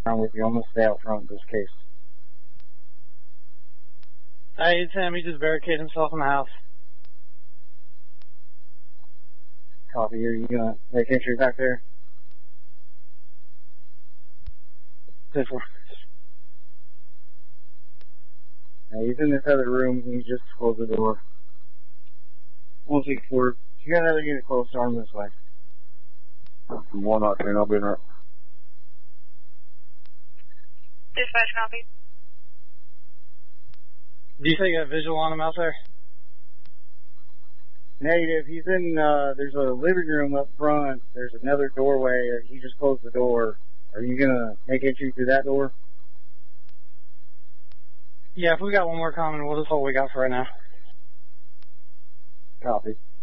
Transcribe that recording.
I'm with you. I'm going to stay out front of this case. Hey, Tim, he just barricaded himself in the house. Copy. Are you going to make entry back there? 10-4. He's in this other room. He just closed the door. 164. You got another unit close to arm this way. 1-10, I'll be in there. Dispatch copy. Do you say you got visual on him out there? Negative. He's in, there's a living room up front. There's another doorway. He just closed the door. Are you going to make entry through that door? Yeah, if we got one more coming, we'll just hold what we got for right now. Copy.